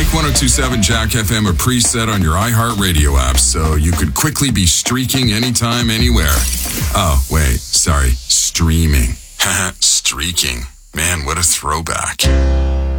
Make 102.7 Jack FM a preset on your iHeartRadio app so you could quickly be streaking anytime, anywhere. Oh, wait, sorry, streaming. Haha, streaking. Man, what a throwback.